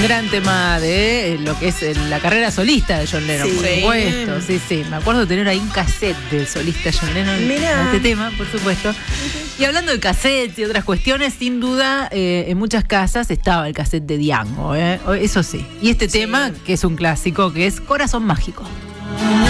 Un gran tema de lo que es la carrera solista de John Lennon, por supuesto. Sí. Me acuerdo de tener ahí un cassette de solista John Lennon. Mirá. Este tema, por supuesto. Y hablando de cassettes y otras cuestiones, sin duda, en muchas casas estaba el cassette de Diango, eso sí. Y este tema, que es un clásico, que es Corazón Mágico.